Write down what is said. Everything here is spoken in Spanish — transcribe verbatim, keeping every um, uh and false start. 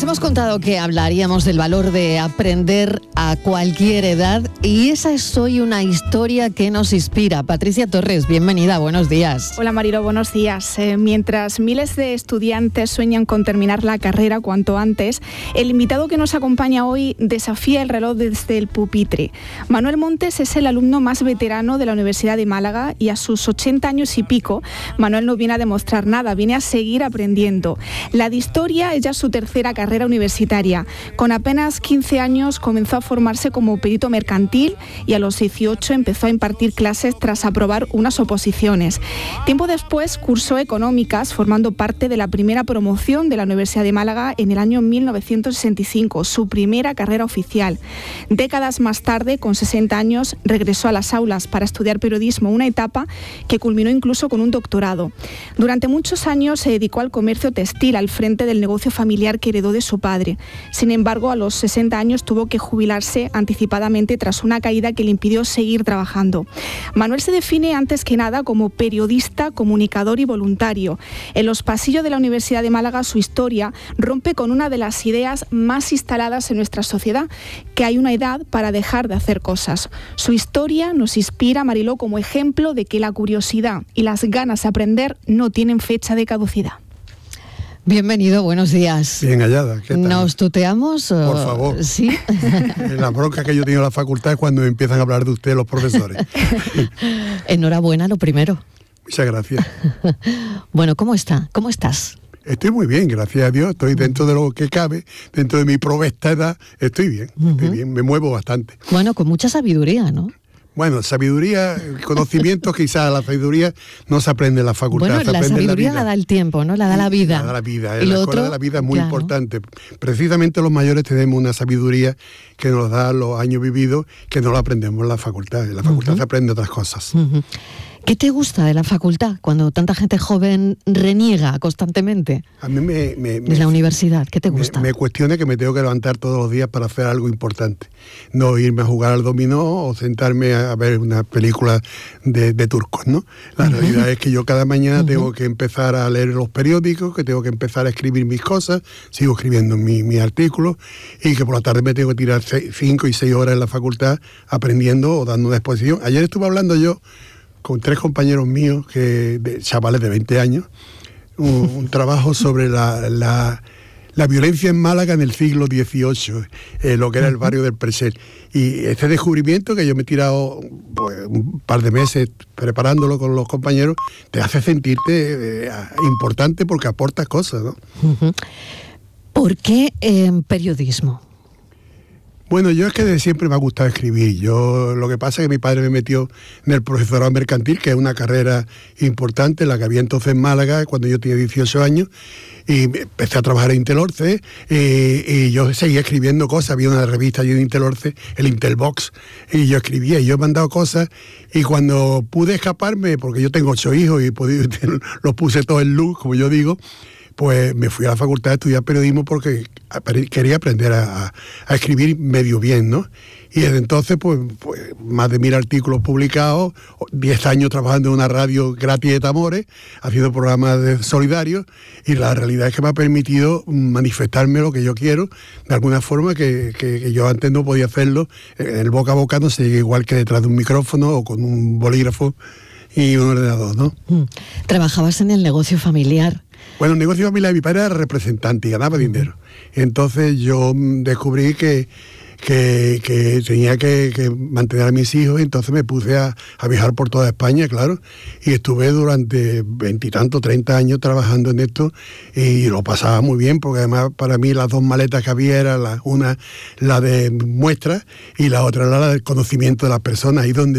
Les hemos contado que hablaríamos del valor de aprender a cualquier edad y esa es hoy una historia que nos inspira. Patricia Torres, bienvenida, buenos días. Hola Marilo, buenos días. Eh, mientras miles de estudiantes sueñan con terminar la carrera cuanto antes, el invitado que nos acompaña hoy desafía el reloj desde el pupitre. Manuel Montes es el alumno más veterano de la Universidad de Málaga y a sus ochenta años y pico, Manuel no viene a demostrar nada, viene a seguir aprendiendo. La de historia es ya su tercera carrera universitaria. Con apenas quince años comenzó a formarse como perito mercantil y a los dieciocho empezó a impartir clases tras aprobar unas oposiciones. Tiempo después cursó económicas, formando parte de la primera promoción de la Universidad de Málaga en el año mil novecientos sesenta y cinco, su primera carrera oficial. Décadas más tarde, con sesenta años, regresó a las aulas para estudiar periodismo, una etapa que culminó incluso con un doctorado. Durante muchos años se dedicó al comercio textil al frente del negocio familiar que heredó de su padre. Sin embargo, a los sesenta años tuvo que jubilarse anticipadamente tras una caída que le impidió seguir trabajando. Manuel se define antes que nada como periodista, comunicador y voluntario. En los pasillos de la Universidad de Málaga su historia rompe con una de las ideas más instaladas en nuestra sociedad, que hay una edad para dejar de hacer cosas. Su historia nos inspira, Mariló, como ejemplo de que la curiosidad y las ganas de aprender no tienen fecha de caducidad. Bienvenido, buenos días. Bien hallada, ¿qué tal? ¿Nos tuteamos? Por favor. ¿Sí? La bronca que yo tengo en la facultad es cuando empiezan a hablar de usted los profesores. Enhorabuena, lo primero. Muchas gracias. Bueno, ¿cómo está? ¿Cómo estás? Estoy muy bien, gracias a Dios. Estoy dentro de lo que cabe, dentro de mi provesta edad. Estoy bien, uh-huh. estoy bien, me muevo bastante. Bueno, con mucha sabiduría, ¿no? Bueno, sabiduría, conocimientos, quizás la sabiduría no se aprende en la facultad. Bueno, se la aprende sabiduría en la, la da el tiempo, ¿no? La da la vida. La da la vida. Y la lo escuela otro, de la vida es muy claro. importante. Precisamente los mayores tenemos una sabiduría que nos da los años vividos, que no lo aprendemos en la facultad. En la facultad uh-huh. se aprende otras cosas. Uh-huh. ¿Qué te gusta de la facultad cuando tanta gente joven reniega constantemente? A mí me... me de la universidad, ¿qué te gusta? Me, me cuestiona que me tengo que levantar todos los días para hacer algo importante. No irme a jugar al dominó o sentarme a ver una película de, de turcos, ¿no? La uh-huh. realidad es que yo cada mañana uh-huh. tengo que empezar a leer los periódicos, que tengo que empezar a escribir mis cosas, sigo escribiendo mis mi artículos, y que por la tarde me tengo que tirar seis, cinco y seis horas en la facultad aprendiendo o dando una exposición. Ayer estuve hablando yo con tres compañeros míos, que de, chavales de veinte años, un, un trabajo sobre la, la, la violencia en Málaga en el siglo dieciocho, eh, lo que era el barrio del Presel. Y este descubrimiento que yo me he tirado pues, un par de meses preparándolo con los compañeros, te hace sentirte eh, importante porque aportas cosas, ¿no? Uh-huh. ¿Por qué eh, periodismo? Bueno, yo es que de siempre me ha gustado escribir. Yo lo que pasa es que mi padre me metió en el profesorado mercantil, que es una carrera importante, la que había entonces en Málaga, cuando yo tenía dieciocho años, y empecé a trabajar en Intelorce, y, y yo seguía escribiendo cosas. Había una revista allí en Intelorce, el Intelbox, y yo escribía, y yo he mandado cosas, y cuando pude escaparme, porque yo tengo ocho hijos, y podido, los puse todos en luz, como yo digo, pues me fui a la facultad a estudiar periodismo porque quería aprender a, a escribir medio bien, ¿no? Y desde entonces, pues, pues más de mil artículos publicados, diez años trabajando en una radio gratis de Tamores, haciendo programas de solidarios, y la realidad es que me ha permitido manifestarme lo que yo quiero, de alguna forma que, que, que yo antes no podía hacerlo. En el boca a boca no se llega igual que detrás de un micrófono o con un bolígrafo y un ordenador, ¿no? Trabajabas en el negocio familiar. Bueno, el negocio familiar de mi padre era representante y ganaba dinero. Entonces yo descubrí que, que, que tenía que, que mantener a mis hijos, y entonces me puse a, a viajar por toda España, claro, y estuve durante veintitantos, treinta años trabajando en esto, y lo pasaba muy bien, porque además para mí las dos maletas que había era la, una la de muestras y la otra era la del conocimiento de las personas, ahí donde